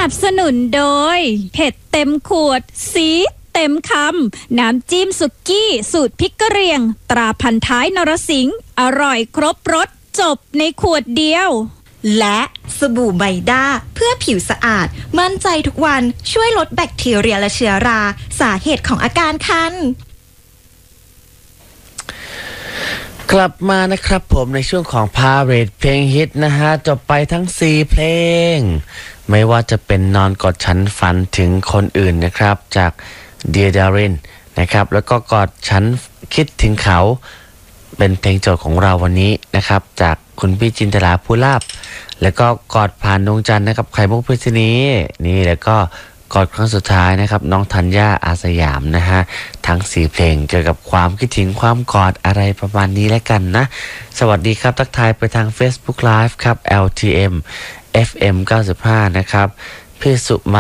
นับสนุนโดยเผ็ดเต็มขวดซีดเต็มคำน้ำจิ้มสุกี้สูตรพริกกะเหรี่ยงตราพันท้ายนรสิงห์อร่อยครบรสจบในขวดเดียวและสบู่ไมด้าเพื่อผิวสะอาดมั่นใจทุกวันช่วยลดแบคทีเรียและเชื้อราสาเหตุของอาการคันกลับมานะครับผมในช่วงของ Parade เพลงฮิตนะฮะจบไปทั้ง4เพลงไม่ว่าจะเป็นนอนกอดฉันฝันถึงคนอื่นนะครับจาก Dear Darren นะครับแล้วก็กอดฉันคิดถึงเขาเป็นเพลงโจทย์ของเราวันนี้นะครับจากคุณพี่จินตลาภูลาภแล้วก็กอดผ่านดวงจันทร์นะครับไข่มุกพิษณีนี่แล้วก็กอดครั้งสุดท้ายนะครับน้องธัญญาอาสยามนะฮะทั้ง4เพลงเกี่ยวกับความคิดถึงความกอดอะไรประมาณนี้แล้วกันนะสวัสดีครับทักทายไปทาง Facebook Live ครับ LTM FM 95นะครับพี่สุมา